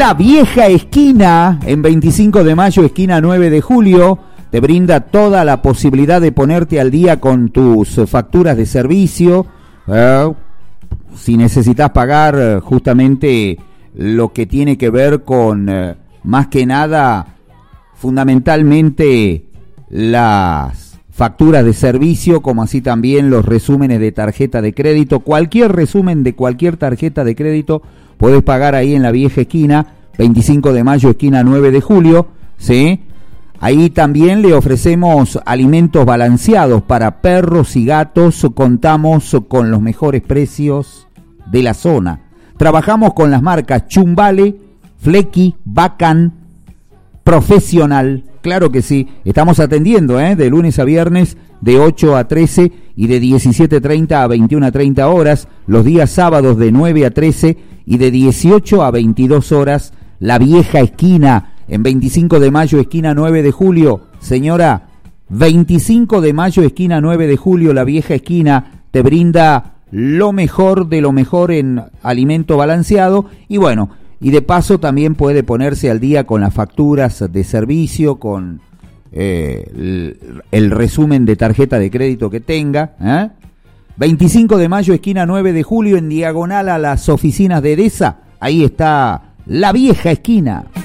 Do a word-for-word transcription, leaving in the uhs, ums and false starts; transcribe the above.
La Vieja Esquina, en veinticinco de mayo, esquina nueve de julio, te brinda toda la posibilidad de ponerte al día con tus facturas de servicio. Eh, si necesitas pagar eh, justamente lo que tiene que ver con, eh, más que nada, fundamentalmente las facturas de servicio, como así también los resúmenes de tarjeta de crédito. Cualquier resumen de cualquier tarjeta de crédito podés pagar ahí en La Vieja Esquina, veinticinco de mayo, esquina nueve de julio, ¿sí? Ahí también le ofrecemos alimentos balanceados para perros y gatos. Contamos con los mejores precios de la zona. Trabajamos con las marcas Chumbale, Flecky, Bacan, Profesional. Claro que sí, estamos atendiendo, ¿eh? De lunes a viernes de ocho a trece y de diecisiete treinta a veintiuna treinta horas. Los días sábados de nueve a trece y de dieciocho a veintidós horas. La Vieja Esquina, en veinticinco de mayo, esquina nueve de julio. Señora, veinticinco de mayo, esquina nueve de julio, La Vieja Esquina te brinda lo mejor de lo mejor en alimento balanceado. Y bueno, y de paso también puede ponerse al día con las facturas de servicio, con eh, el, el resumen de tarjeta de crédito que tenga, ¿eh? veinticinco de mayo, esquina nueve de julio, en diagonal a las oficinas de Edesa. Ahí está La Vieja Esquina.